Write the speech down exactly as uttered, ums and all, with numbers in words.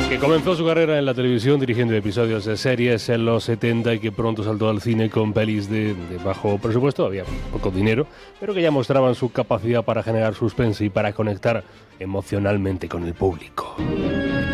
Que comenzó su carrera en la televisión dirigiendo episodios de series en los setenta y que pronto saltó al cine con pelis de, de bajo presupuesto, había poco dinero, pero que ya mostraban su capacidad para generar suspense y para conectar emocionalmente con el público.